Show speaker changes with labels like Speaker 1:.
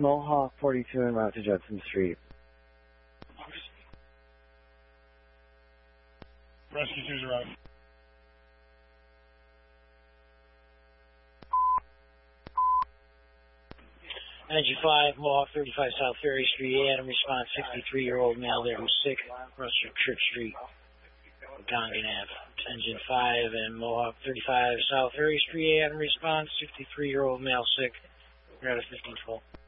Speaker 1: Mohawk 42 en route to Judson Street.
Speaker 2: Rescue 2's arrived.
Speaker 3: Engine 5, Mohawk 35 South Ferry Street, Adam response, 63-year-old male there who's sick, Russell Church Street, Gongan Ave. Engine 5 and Mohawk 35 South Ferry Street, Adam response, 63-year-old male sick, Route 1512.